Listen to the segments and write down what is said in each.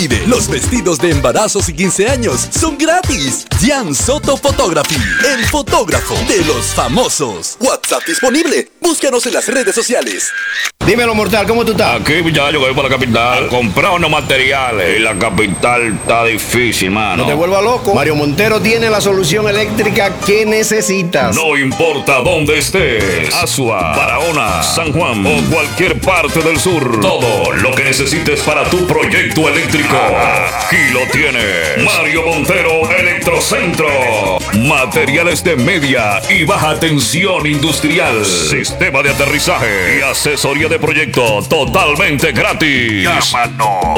Los vestidos de embarazos y 15 años son gratis. Jan Soto Photography, el fotógrafo de los famosos. WhatsApp disponible. Búscanos en las redes sociales. Dímelo, mortal, ¿cómo tú estás? Aquí, muchacho, que voy para la capital. Comprar unos materiales. Y la capital está difícil, mano. No te vuelvas loco. Mario Montero tiene la solución eléctrica que necesitas. No importa dónde estés. Asua, Barahona, San Juan o cualquier parte del sur. Todo lo que necesites para tu proyecto eléctrico. Aquí lo tienes. Mario Montero Electrocentro. Materiales de media y baja tensión industrial. Sistema de aterrizaje y asesoría de proyecto totalmente gratis. Llámanos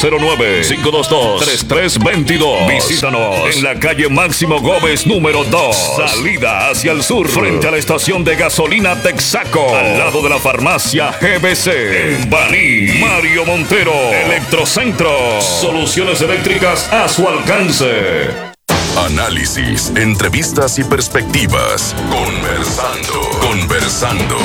809-522-3322. Visítanos en la calle Máximo Gómez número 2, salida hacia el sur, frente a la estación de gasolina Texaco, al lado de la farmacia GBC. En Baní, Mario Montero Electrocentro. Soluciones eléctricas a su alcance. Análisis, entrevistas y perspectivas. Conversando.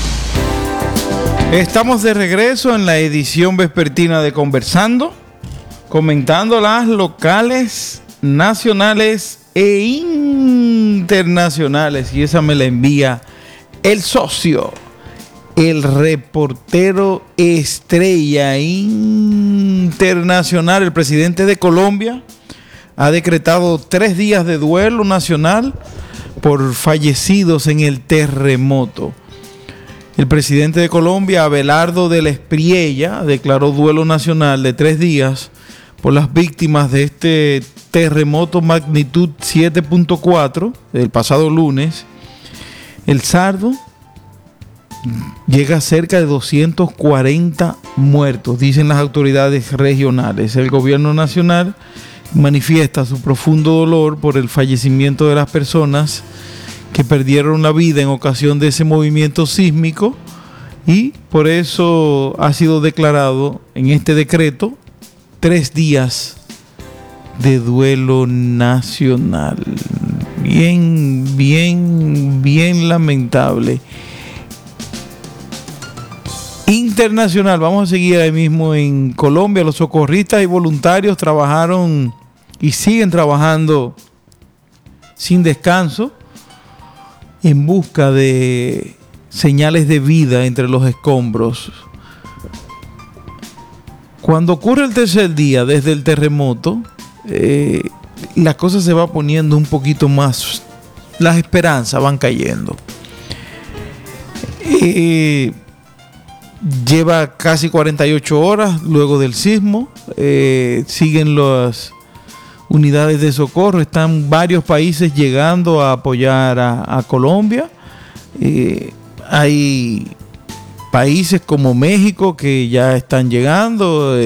Estamos de regreso en la edición vespertina de Conversando, comentando las locales, nacionales e internacionales. Y esa me la envía el socio, el reportero estrella internacional, el presidente de Colombia. Ha decretado 3 días de duelo nacional por fallecidos en el terremoto. El presidente de Colombia, Abelardo de la Espriella, declaró duelo nacional de 3 días por las víctimas de este terremoto magnitud 7.4 del pasado lunes. El saldo llega a cerca de 240 muertos, dicen las autoridades regionales. El gobierno nacional manifiesta su profundo dolor por el fallecimiento de las personas que perdieron la vida en ocasión de ese movimiento sísmico, y por eso ha sido declarado en este decreto 3 días de duelo nacional. Bien lamentable. Internacional, vamos a seguir ahí mismo en Colombia. Los socorristas y voluntarios trabajaron y siguen trabajando sin descanso en busca de señales de vida entre los escombros. Cuando ocurre el tercer día desde el terremoto, la cosa se va poniendo un poquito más, las esperanzas van cayendo. Lleva casi 48 horas luego del sismo. Siguen las unidades de socorro. Están varios países llegando a apoyar a Colombia. Hay países como México que ya están llegando.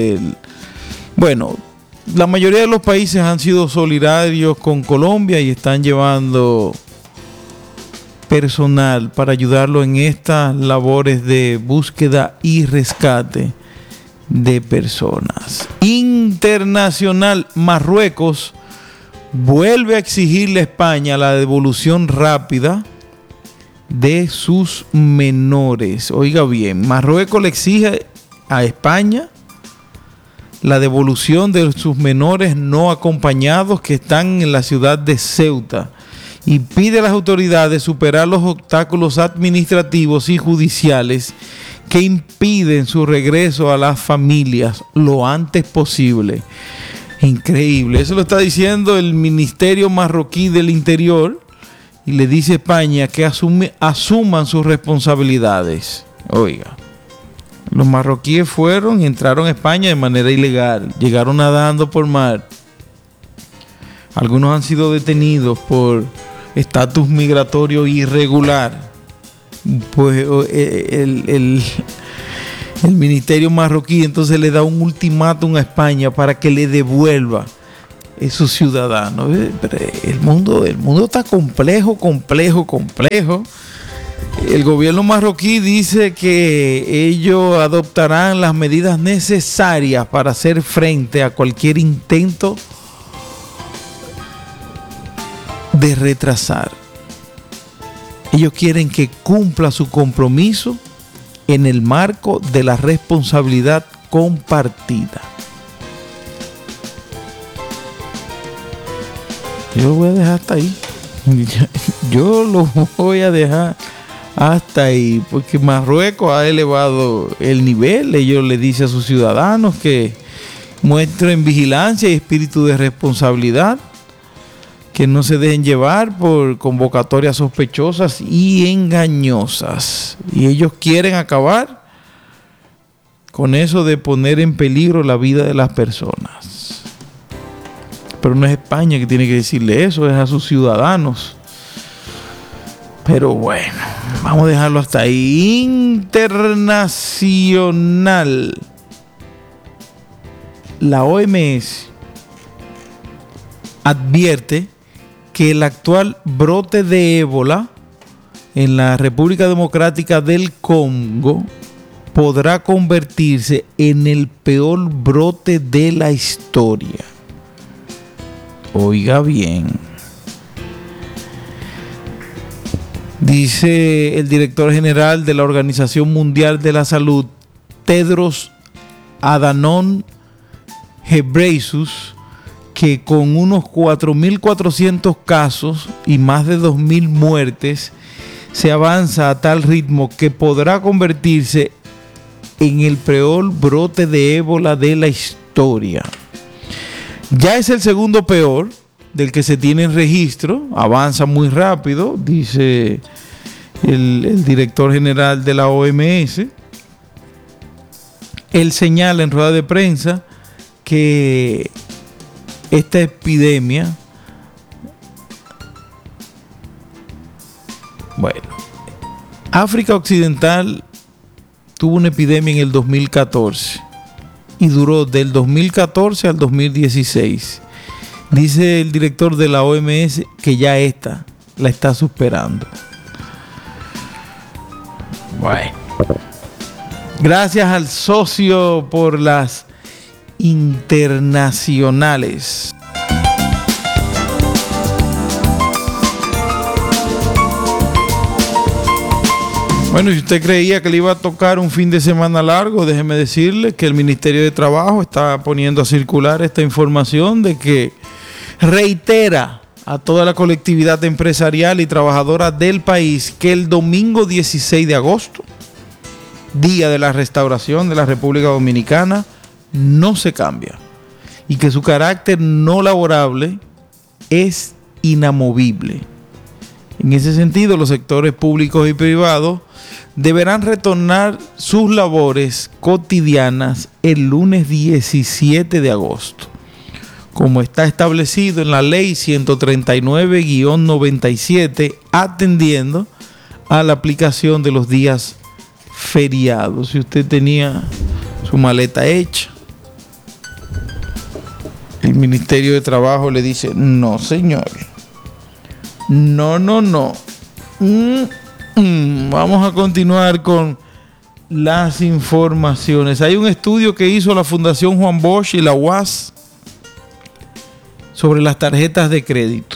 La mayoría de los países han sido solidarios con Colombia y están llevando personal para ayudarlo en estas labores de búsqueda y rescate de personas. Internacional, Marruecos vuelve a exigirle a España la devolución rápida de sus menores. Oiga bien, Marruecos le exige a España la devolución de sus menores no acompañados que están en la ciudad de Ceuta, y pide a las autoridades superar los obstáculos administrativos y judiciales que impiden su regreso a las familias lo antes posible. Increíble, eso lo está diciendo el Ministerio Marroquí del Interior, y le dice a España que asuman sus responsabilidades. Oiga, los marroquíes fueron y entraron a España de manera ilegal, llegaron nadando por mar. Algunos han sido detenidos por estatus migratorio irregular. Pues el Ministerio Marroquí entonces le da un ultimátum a España para que le devuelva esos ciudadanos. Pero el mundo está complejo. El gobierno marroquí dice que ellos adoptarán las medidas necesarias para hacer frente a cualquier intento de retrasar. Ellos quieren que cumpla su compromiso en el marco de la responsabilidad compartida. Yo lo voy a dejar hasta ahí. Yo lo voy a dejar hasta ahí, porque Marruecos ha elevado el nivel. Ellos le dicen a sus ciudadanos que muestren vigilancia y espíritu de responsabilidad, que no se dejen llevar por convocatorias sospechosas y engañosas. Y ellos quieren acabar con eso de poner en peligro la vida de las personas. Pero no es España que tiene que decirle eso, es a sus ciudadanos. Pero bueno, vamos a dejarlo hasta ahí. Internacional. La OMS advierte que el actual brote de ébola en la República Democrática del Congo podrá convertirse en el peor brote de la historia. Oiga bien. Dice el director general de la Organización Mundial de la Salud, Tedros Adhanom Ghebreyesus, que con unos 4.400 casos y más de 2.000 muertes, se avanza a tal ritmo que podrá convertirse en el peor brote de ébola de la historia. Ya es el segundo peor del que se tiene en registro, avanza muy rápido, dice el director general de la OMS. Él señala en rueda de prensa que esta epidemia, bueno, África Occidental tuvo una epidemia en el 2014 y duró del 2014 al 2016. Dice el director de la OMS que ya esta la está superando. Bueno. Gracias al socio por las internacionales. Bueno, si usted creía que le iba a tocar un fin de semana largo, déjeme decirle que el Ministerio de Trabajo está poniendo a circular esta información de que reitera a toda la colectividad empresarial y trabajadora del país que el domingo 16 de agosto, Día de la Restauración de la República Dominicana, no se cambia y que su carácter no laborable es inamovible. En ese sentido, los sectores públicos y privados deberán retornar sus labores cotidianas el lunes 17 de agosto, como está establecido en la Ley 139-97, atendiendo a la aplicación de los días feriados. Si usted tenía su maleta hecha, el Ministerio de Trabajo le dice: no, señor, no. Vamos a continuar con las informaciones. Hay un estudio que hizo la Fundación Juan Bosch y la UAS sobre las tarjetas de crédito.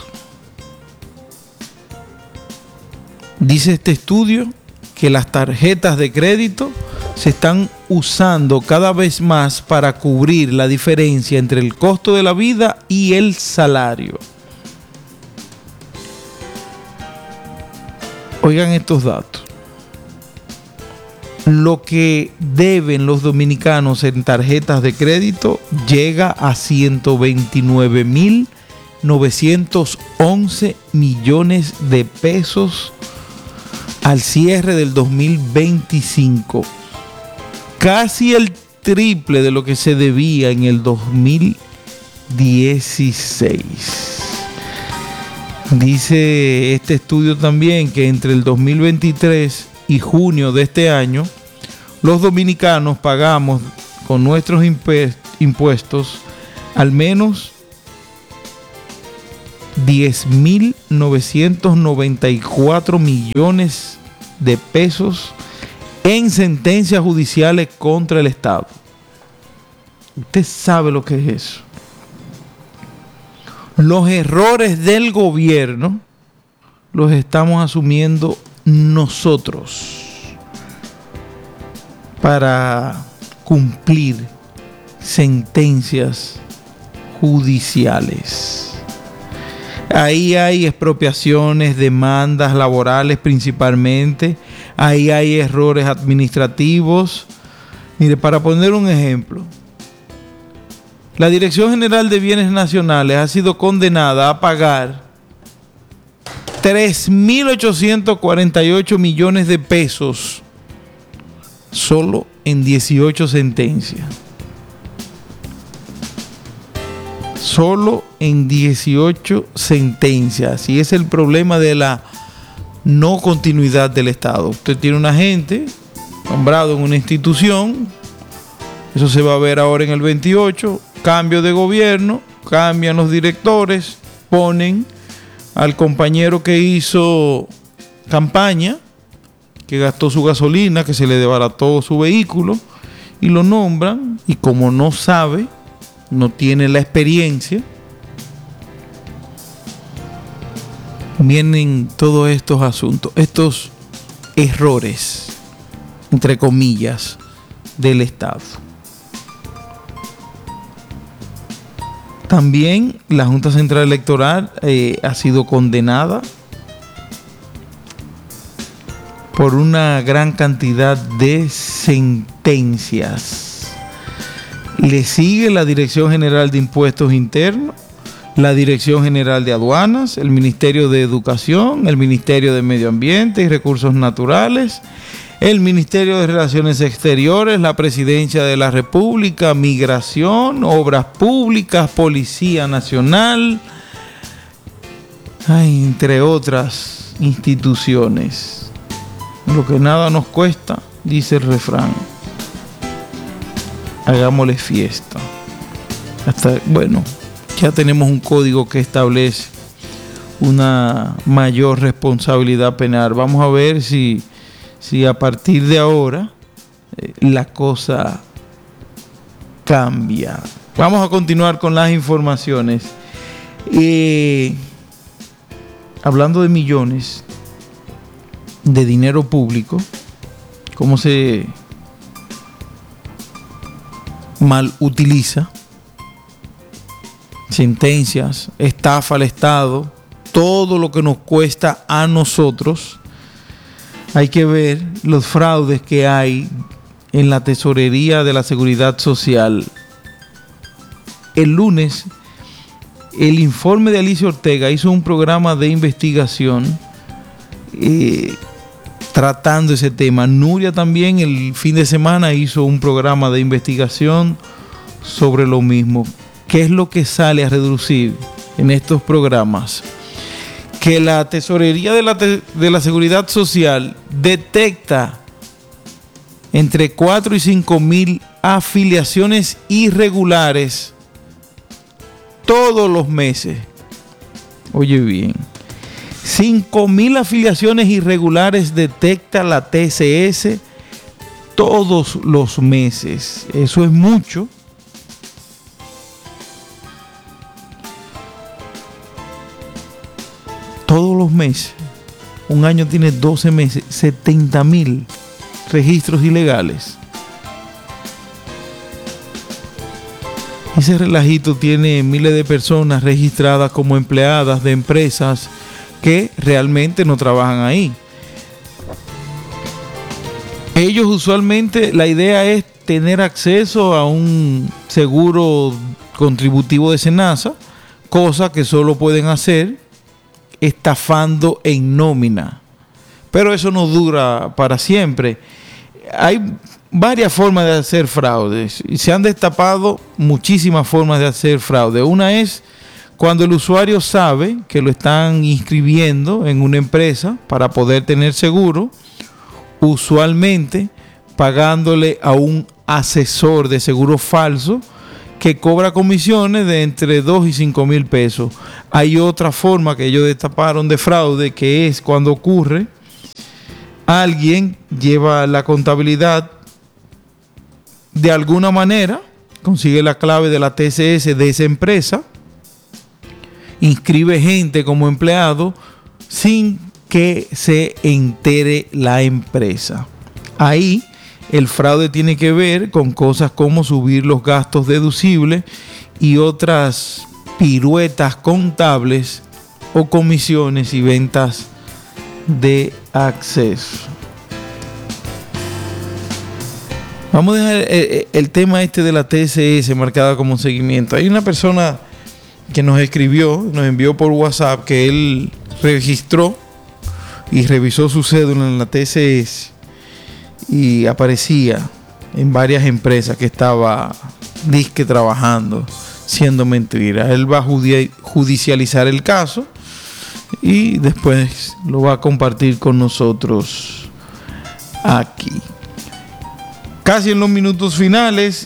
Dice este estudio que las tarjetas de crédito se están usando cada vez más para cubrir la diferencia entre el costo de la vida y el salario. Oigan estos datos. Lo que deben los dominicanos en tarjetas de crédito llega a 129.911 millones de pesos al cierre del 2025. Casi el triple de lo que se debía en el 2016. Dice este estudio también que entre el 2023 y junio de este año, los dominicanos pagamos con nuestros impuestos al menos 10.994 millones de pesos en sentencias judiciales contra el Estado. Usted sabe lo que es eso. Los errores del gobierno los estamos asumiendo nosotros para cumplir sentencias judiciales. Ahí hay expropiaciones, demandas laborales principalmente. Ahí hay errores administrativos. Mire, para poner un ejemplo, la Dirección General de Bienes Nacionales ha sido condenada a pagar 3.848 millones de pesos solo en 18 sentencias. Solo en 18 sentencias. Y es el problema de la no continuidad del Estado. Usted tiene un agente nombrado en una institución, eso se va a ver ahora en el 28, cambio de gobierno, cambian los directores, ponen al compañero que hizo campaña, que gastó su gasolina, que se le desbarató su vehículo, y lo nombran, y como no sabe, no tiene la experiencia, vienen todos estos asuntos, estos errores, entre comillas, del Estado. También la Junta Central Electoral ha sido condenada por una gran cantidad de sentencias. Le sigue la Dirección General de Impuestos Internos, la Dirección General de Aduanas, el Ministerio de Educación, el Ministerio de Medio Ambiente y Recursos Naturales, el Ministerio de Relaciones Exteriores, la Presidencia de la República, Migración, Obras Públicas, Policía Nacional, entre otras instituciones. Lo que nada nos cuesta, dice el refrán. Hagámosle fiesta. Ya tenemos un código que establece una mayor responsabilidad penal. Vamos a ver si a partir de ahora la cosa cambia. Vamos a continuar con las informaciones. Hablando de millones de dinero público, cómo se mal utiliza, sentencias, estafa al Estado, todo lo que nos cuesta a nosotros. Hay que ver los fraudes que hay en la tesorería de la Seguridad Social. El lunes, el informe de Alicia Ortega hizo un programa de investigación tratando ese tema. Nuria también el fin de semana hizo un programa de investigación sobre lo mismo. ¿Qué es lo que sale a reducir en estos programas? Que la tesorería de la Seguridad Social detecta entre 4 y 5 mil afiliaciones irregulares todos los meses. Oye bien, 5.000 afiliaciones irregulares detecta la TCS todos los meses. Eso es mucho. Todos los meses. Un año tiene 12 meses, 70.000 registros ilegales. Ese relajito tiene miles de personas registradas como empleadas de empresas que realmente no trabajan ahí. Ellos usualmente, la idea es tener acceso a un seguro contributivo de SENASA, cosa que solo pueden hacer estafando en nómina. Pero eso no dura para siempre. Hay varias formas de hacer fraudes y se han destapado muchísimas formas de hacer fraude. Una es cuando el usuario sabe que lo están inscribiendo en una empresa para poder tener seguro, usualmente pagándole a un asesor de seguro falso que cobra comisiones de entre 2 y 5 mil pesos. Hay otra forma que ellos destaparon de fraude, que es cuando ocurre, alguien lleva la contabilidad de alguna manera, consigue la clave de la TCS de esa empresa, inscribe gente como empleado sin que se entere la empresa. Ahí el fraude tiene que ver con cosas como subir los gastos deducibles y otras piruetas contables o comisiones y ventas de acceso. Vamos a dejar el tema de la TSS marcada como seguimiento. Hay una persona que nos envió por WhatsApp que él registró y revisó su cédula en la TSS y aparecía en varias empresas que estaba disque trabajando, siendo mentira. Él va a judicializar el caso y después lo va a compartir con nosotros aquí. Casi en los minutos finales,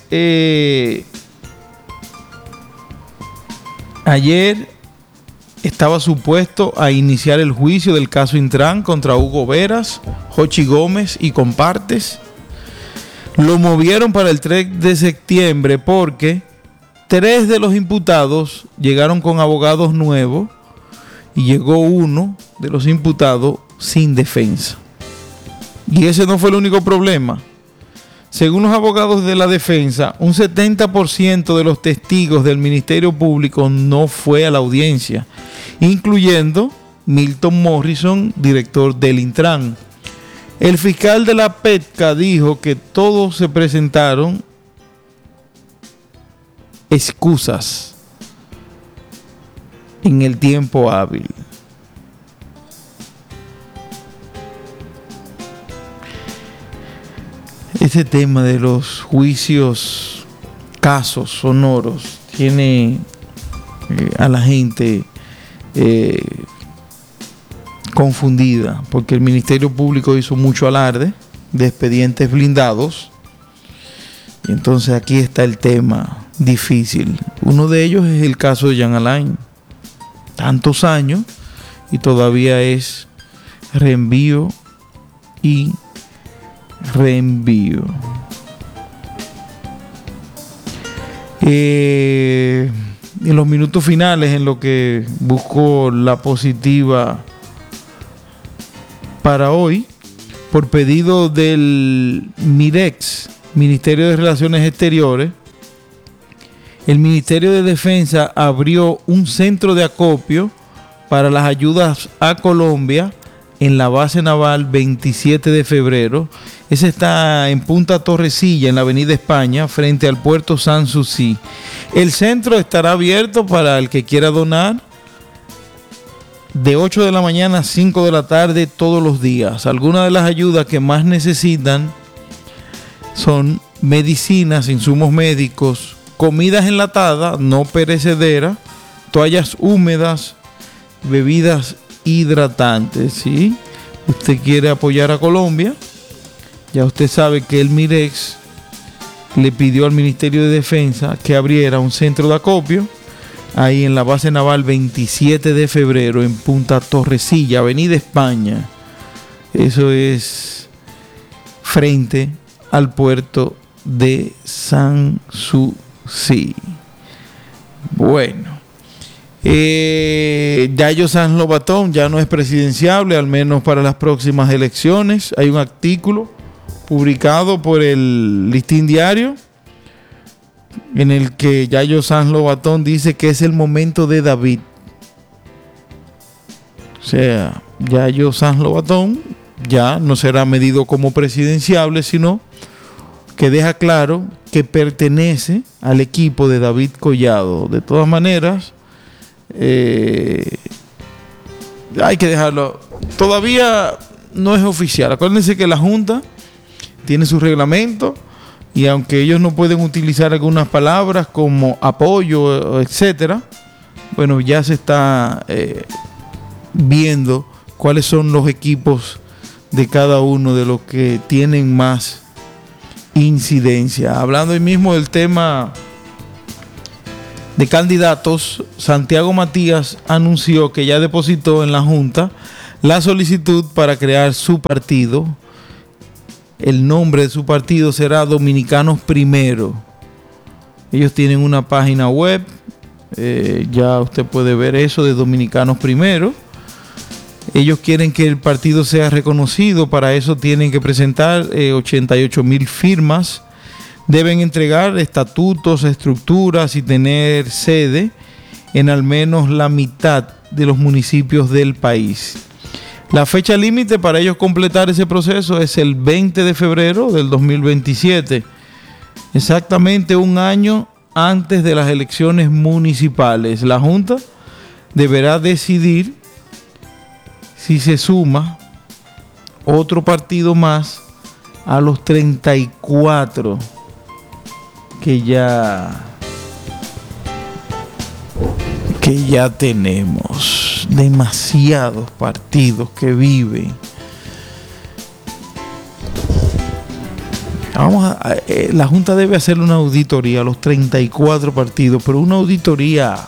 ayer estaba supuesto a iniciar el juicio del caso Intran contra Hugo Veras, Jochi Gómez y compartes. Lo movieron para el 3 de septiembre porque 3 de los imputados llegaron con abogados nuevos y llegó uno de los imputados sin defensa. Y ese no fue el único problema. Según los abogados de la defensa, un 70% de los testigos del Ministerio Público no fue a la audiencia, incluyendo Milton Morrison, director del Intran. El fiscal de la PETCA dijo que todos se presentaron excusas en el tiempo hábil. Ese tema de los juicios, casos sonoros, tiene a la gente confundida, porque el Ministerio Público hizo mucho alarde de expedientes blindados. Y entonces aquí está el tema difícil. Uno de ellos es el caso de Jean Alain. Tantos años y todavía es reenvío y reenvío. En los minutos finales, en lo que busco la positiva para hoy, por pedido del MIREX, Ministerio de Relaciones Exteriores, el Ministerio de Defensa abrió un centro de acopio para las ayudas a Colombia en la base naval 27 de febrero. Ese está en Punta Torrecilla, en la Avenida España, frente al puerto Sanssouci. El centro estará abierto para el que quiera donar de 8 de la mañana a 5 de la tarde todos los días. Algunas de las ayudas que más necesitan son medicinas, insumos médicos, comidas enlatadas, no perecederas, toallas húmedas, bebidas hidratantes. ¿Sí? Usted quiere apoyar a Colombia, ya usted sabe que el MIREX le pidió al Ministerio de Defensa que abriera un centro de acopio ahí en la base naval 27 de febrero en Punta Torrecilla, Avenida España. Eso es frente al puerto de Sanssouci. Bueno, Yayo Sanz Lobatón ya no es presidenciable, al menos para las próximas elecciones. Hay un artículo publicado por el Listín Diario en el que Yayo Sanz Lobatón dice que es el momento de David. O sea, Yayo Sanz Lobatón ya no será medido como presidenciable, sino que deja claro que pertenece al equipo de David Collado. De todas maneras, hay que dejarlo. Todavía no es oficial. Acuérdense que la Junta tiene su reglamento y aunque ellos no pueden utilizar algunas palabras como apoyo, etcétera, bueno, ya se está viendo cuáles son los equipos de cada uno de los que tienen más incidencia. Hablando hoy mismo del tema de candidatos, Santiago Matías anunció que ya depositó en la Junta la solicitud para crear su partido. El nombre de su partido será Dominicanos Primero. Ellos tienen una página web, ya usted puede ver eso de Dominicanos Primero. Ellos quieren que el partido sea reconocido, para eso tienen que presentar 88,000 firmas. Deben entregar estatutos, estructuras y tener sede en al menos la mitad de los municipios del país. La fecha límite para ellos completar ese proceso es el 20 de febrero del 2027, exactamente un año antes de las elecciones municipales. La Junta deberá decidir si se suma otro partido más a los 34 que ya tenemos. Demasiados partidos que viven. La Junta debe hacer una auditoría a los 34 partidos, pero una auditoría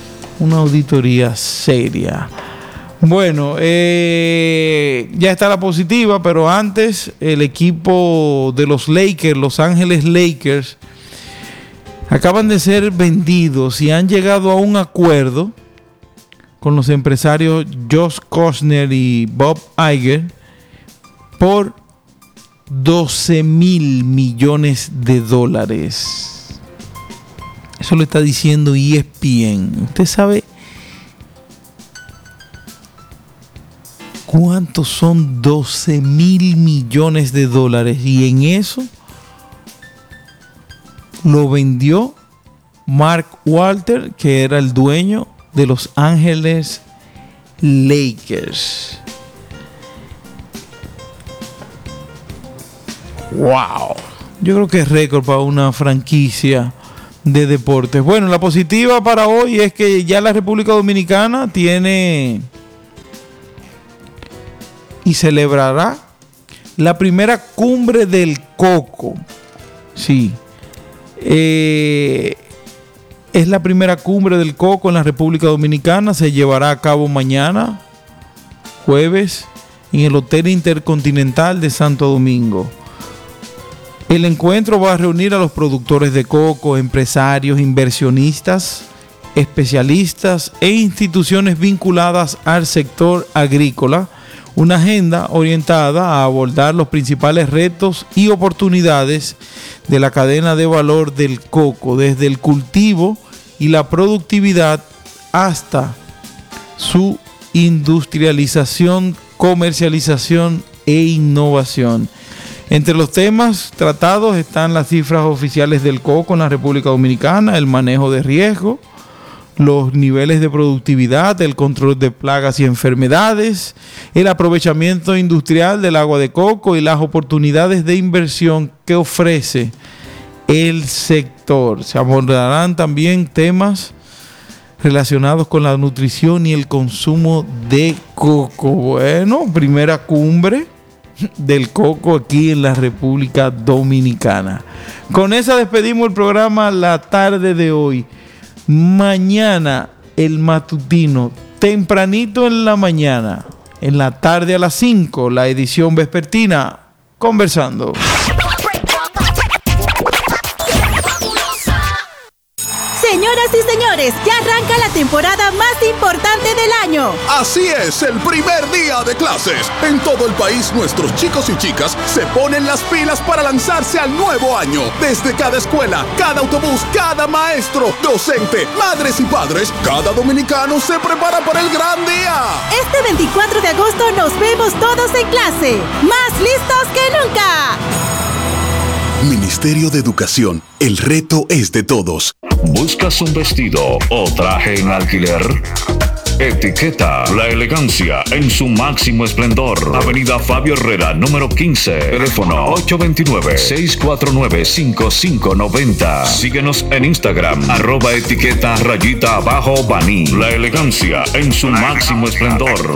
seria. Bueno, ya está la positiva, pero antes el equipo de los Lakers, Los Ángeles Lakers, acaban de ser vendidos y han llegado a un acuerdo con los empresarios Josh Cosner y Bob Iger por $12 mil millones. Eso lo está diciendo ESPN. ¿Usted sabe cuántos son $12 mil millones? Y en eso lo vendió Mark Walter, que era el dueño de Los Ángeles Lakers. ¡Wow! Yo creo que es récord para una franquicia de deportes. Bueno, la positiva para hoy es que ya la República Dominicana tiene y celebrará la primera cumbre del coco. Sí. Es la primera cumbre del coco en la República Dominicana. Se llevará a cabo mañana, jueves, en el Hotel Intercontinental de Santo Domingo. El encuentro va a reunir a los productores de coco, empresarios, inversionistas, especialistas e instituciones vinculadas al sector agrícola. Una agenda orientada a abordar los principales retos y oportunidades de la cadena de valor del coco, desde el cultivo y la productividad hasta su industrialización, comercialización e innovación. Entre los temas tratados están las cifras oficiales del coco en la República Dominicana, el manejo de riesgo, los niveles de productividad, el control de plagas y enfermedades, el aprovechamiento industrial del agua de coco y las oportunidades de inversión que ofrece el sector. Se abordarán también temas relacionados con la nutrición y el consumo de coco. Bueno, primera cumbre del coco aquí en la República Dominicana. Con esa despedimos el programa la tarde de hoy. Mañana el matutino, tempranito en la mañana, en la tarde a las 5, la edición vespertina, Conversando. Señoras y señores, ya arranca la temporada más importante del año. Así es, el primer día de clases. En todo el país, nuestros chicos y chicas se ponen las pilas para lanzarse al nuevo año. Desde cada escuela, cada autobús, cada maestro, docente, madres y padres, cada dominicano se prepara para el gran día. Este 24 de agosto nos vemos todos en clase, más listos que nunca. Ministerio de Educación, el reto es de todos. ¿Buscas un vestido o traje en alquiler? Etiqueta la elegancia en su máximo esplendor. Avenida Fabio Herrera, número 15. Teléfono 829-649-5590. Síguenos en Instagram, @etiqueta_Bani. La elegancia en su máximo esplendor.